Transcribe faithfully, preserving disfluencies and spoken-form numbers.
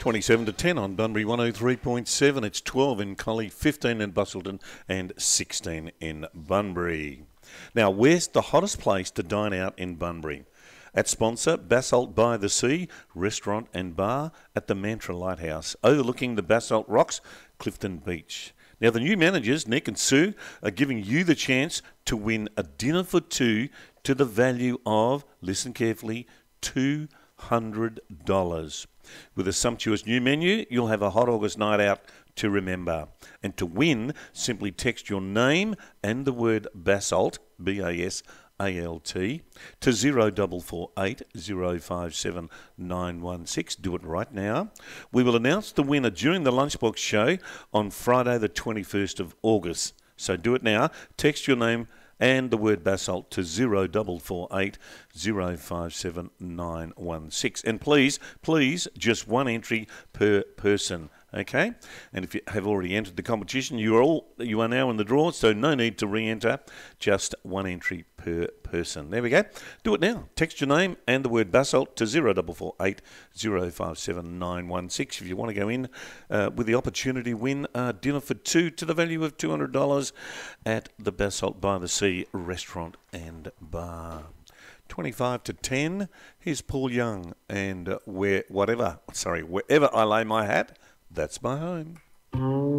twenty-seven to ten on Bunbury one oh three point seven. It's twelve in Collie, fifteen in Busselton and sixteen in Bunbury. Now, where's the hottest place to dine out in Bunbury? At sponsor, Basalt by the Sea, restaurant and bar at the Mantra Lighthouse, overlooking the Basalt Rocks, Clifton Beach. Now, the new managers, Nick and Sue, are giving you the chance to win a dinner for two to the value of, listen carefully, two hundred dollars. With a sumptuous new menu, you'll have a hot August night out to remember. And to win, simply text your name and the word Basalt, B A S A L T, to zero four four eight zero five seven nine one six. Do it right now. We will announce the winner during the Lunchbox show on Friday the twenty-first of August. So do it now. Text your name and the word Basalt to zero four four eight zero five seven nine one six. And please, please, just one entry per person, okay? And if you have already entered the competition, you are all you are now in the draw, so no need to re-enter, just one entry per person. There we go. Do it now. Text your name and the word Basalt to zero four four eight zero five seven nine one six if you want to go in uh, with the opportunity to win uh, dinner for two to the value of two hundred dollars at the Basalt by the Sea restaurant and bar. twenty-five to ten, here's Paul Young and uh, where whatever, sorry, wherever I lay my hat, that's my home.